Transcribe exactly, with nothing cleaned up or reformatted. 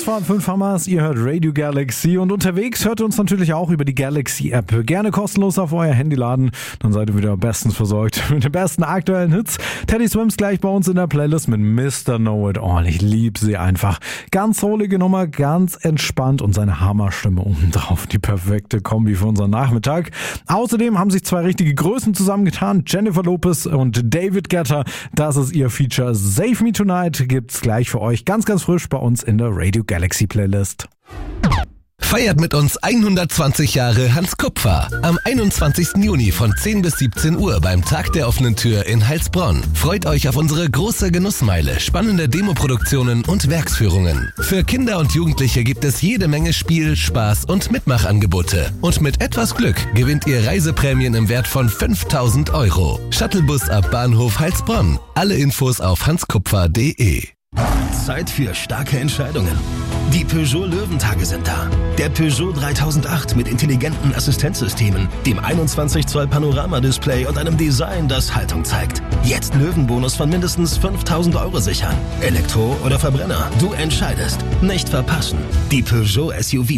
Kurz vor fünf haben wir's, ihr hört Radio Galaxy und unterwegs hört ihr uns natürlich auch über die Galaxy-App. Gerne kostenlos auf euer Handy laden, dann seid ihr wieder bestens versorgt mit den besten aktuellen Hits. Teddy Swims gleich bei uns in der Playlist mit Mister Know-It-All. Ich lieb sie einfach. Ganz hohlige Nummer, ganz entspannt und seine Hammerstimme obendrauf. Die perfekte Kombi für unseren Nachmittag. Außerdem haben sich zwei richtige Größen zusammengetan. Jennifer Lopez und David Guetta. Das ist ihr Feature Save Me Tonight. Gibt's gleich für euch ganz, ganz frisch bei uns in der Radio Galaxy Playlist. Feiert mit uns hundertzwanzig Jahre Hans Kupfer. Am einundzwanzigsten Juni von zehn bis siebzehn Uhr beim Tag der offenen Tür in Heilsbronn. Freut euch auf unsere große Genussmeile, spannende Demoproduktionen und Werksführungen. Für Kinder und Jugendliche gibt es jede Menge Spiel, Spaß und Mitmachangebote. Und mit etwas Glück gewinnt ihr Reiseprämien im Wert von fünftausend Euro. Shuttlebus ab Bahnhof Heilsbronn. Alle Infos auf hanskupfer punkt de. Zeit für starke Entscheidungen. Die Peugeot Löwentage sind da. Der Peugeot dreitausendacht mit intelligenten Assistenzsystemen, dem einundzwanzig Zoll Panoramadisplay und einem Design, das Haltung zeigt. Jetzt Löwenbonus von mindestens fünftausend Euro sichern. Elektro oder Verbrenner, du entscheidest. Nicht verpassen. Die Peugeot S U V